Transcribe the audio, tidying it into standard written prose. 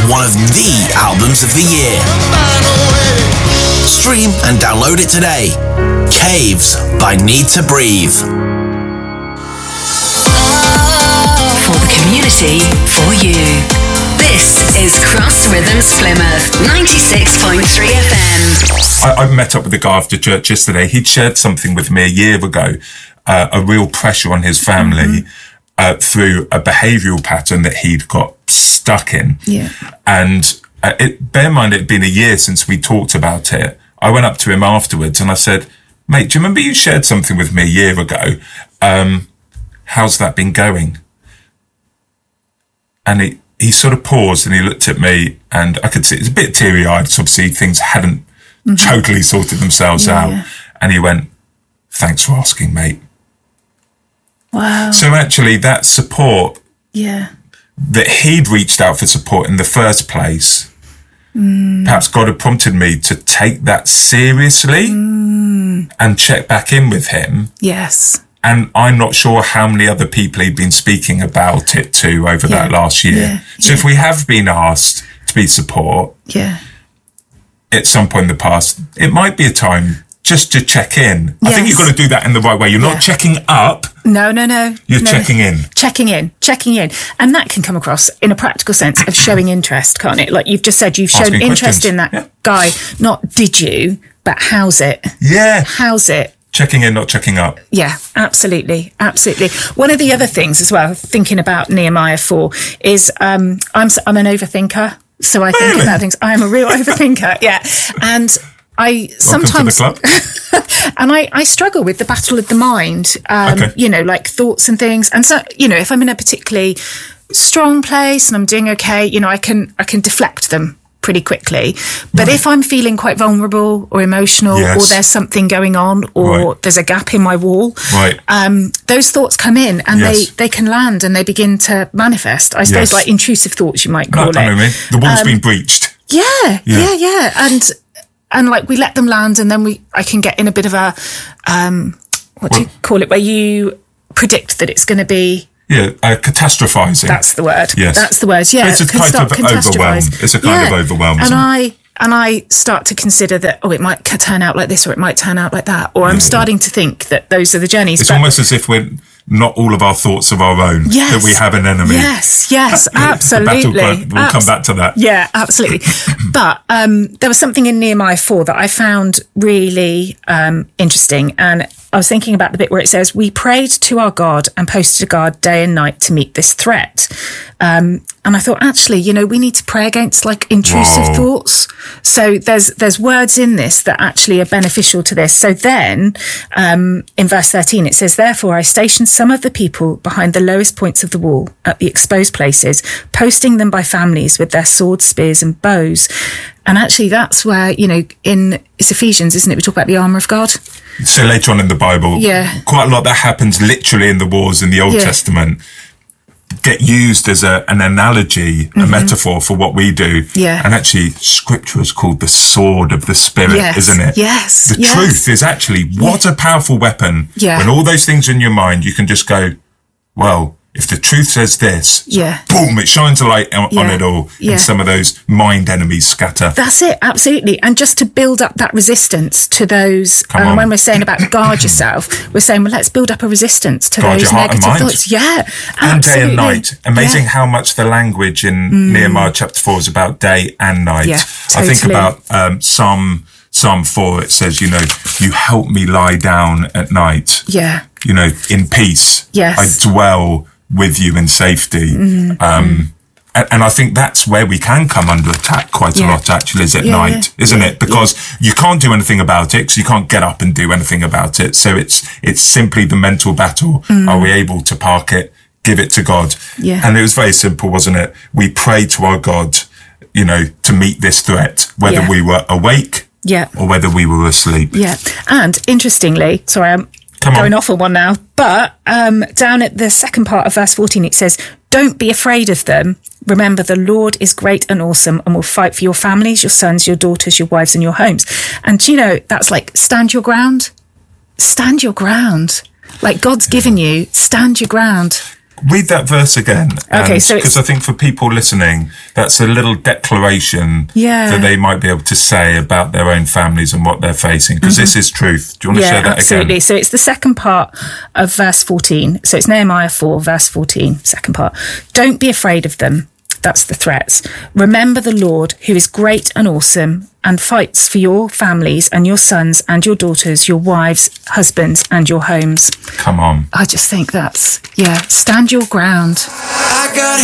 one of the albums of the year. Stream and download it today. Caves by Need to Breathe. For the community, for you. This is Cross Rhythms Plymouth 96.3 FM. I met up with a guy after church yesterday. He'd shared something with me a year ago, a real pressure on his family through a behavioural pattern that he'd got stuck in. Yeah. And bear in mind, it'd been a year since we talked about it. I went up to him afterwards and I said, mate, do you remember you shared something with me a year ago? How's that been going? And he sort of paused and he looked at me and I could see it's a bit teary-eyed. So obviously things hadn't totally sorted themselves out. And he went, thanks for asking, mate. Wow. So actually that support that he'd reached out for support in the first place, perhaps God had prompted me to take that seriously and check back in with him. Yes. And I'm not sure how many other people he'd been speaking about it to over that last year. So if we have been asked to be support at some point in the past, it might be a time just to check in. I think you've got to do that in the right way. You're not checking up. No. You're checking in. Checking in. And that can come across in a practical sense of showing interest, can't it? Like you've just said, you've shown interest in that guy. Not did you, but how's it? Yeah. How's it? Checking in, not checking up. Yeah, absolutely. One of the other things as well, thinking about Nehemiah 4, is I'm an overthinker. So I think about things. I'm a real overthinker, And I sometimes, welcome to the club. And I struggle with the battle of the mind, you know, like thoughts and things. And so, you know, if I'm in a particularly strong place and I'm doing okay, you know, I can deflect them pretty quickly. But if I'm feeling quite vulnerable or emotional or there's something going on or there's a gap in my wall, those thoughts come in and they can land and they begin to manifest. I suppose like intrusive thoughts, you might call it. I mean, the wall's been breached. Yeah. And like we let them land and then I can get in a bit of a, what do you call it, where you predict that it's going to be. Yeah, catastrophizing. That's the word. Yes. That's the word, yeah. It's a kind of overwhelm. It's a kind of overwhelm, isn't it? And I start to consider that, it might turn out like this or it might turn out like that. Or I'm starting to think that those are the journeys. It's almost as if we're not all of our thoughts of our own, that we have an enemy. Yes, absolutely. We'll come back to that. Yeah, absolutely. But there was something in Nehemiah 4 that I found really interesting. And I was thinking about the bit where it says, we prayed to our God and posted a guard day and night to meet this threat. And I thought, actually, you know, we need to pray against like intrusive thoughts. So there's words in this that actually are beneficial to this. So then in verse 13, it says, therefore I stationed some of the people behind the lowest points of the wall at the exposed places, posting them by families with their swords, spears and bows. And actually that's where, you know, it's Ephesians, isn't it? We talk about the armour of God. So later on in the Bible, quite a lot that happens literally in the wars in the Old Testament get used as an analogy, a metaphor for what we do. Yeah. And actually, Scripture is called the sword of the Spirit, isn't it? Yes. The truth is actually, what a powerful weapon. Yeah. When all those things are in your mind, you can just go, well, if the truth says this, boom, it shines a light on it all, and some of those mind enemies scatter. That's it, absolutely. And just to build up that resistance to those, when we're saying about guard yourself, we're saying, well, let's build up a resistance to those negative thoughts. Yeah, and day and night. Amazing how much the language in Nehemiah chapter 4 is about day and night. Yeah, totally. I think about Psalm 4, it says, you know, you help me lie down at night. Yeah. You know, in peace. Yes. I dwell with you in safety. And I think that's where we can come under attack quite a lot, actually, is at night, isn't it? Because you can't do anything about it, because you can't get up and do anything about it. So it's simply the mental battle. Are we able to park it, give it to God? Yeah. And it was very simple, wasn't it? We prayed to our God, you know, to meet this threat, whether we were awake or whether we were asleep. Yeah. And interestingly, sorry, I'm going off on one now, but down at the second part of verse 14, it says, don't be afraid of them. Remember, the Lord is great and awesome and will fight for your families, your sons, your daughters, your wives and your homes. And, you know, that's like, stand your ground. Stand your ground. Like God's given you, stand your ground. Read that verse again. Okay, so because I think for people listening, that's a little declaration that they might be able to say about their own families and what they're facing, because this is truth. Do you want to share that absolutely. again? So it's the second part of verse 14. So it's Nehemiah 4, verse 14, second part. Don't be afraid of them. That's the threats. Remember the Lord, who is great and awesome, and fights for your families and your sons and your daughters, your wives, husbands, and your homes. Come on. I just think that's, stand your ground. I got